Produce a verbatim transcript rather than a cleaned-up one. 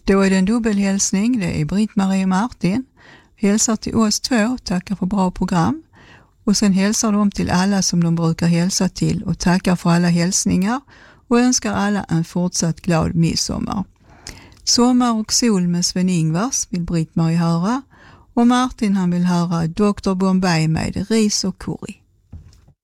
Då är det en dubbelhälsning, det är Britt-Marie och Martin. Hälsar till oss två, tackar för bra program. Och sen hälsar de till alla som de brukar hälsa till och tackar för alla hälsningar och önskar alla en fortsatt glad midsommar. Sommar och sol med Sven-Ingvars vill Britt-Marie höra och Martin han vill höra doktor Bombay med ris och curry.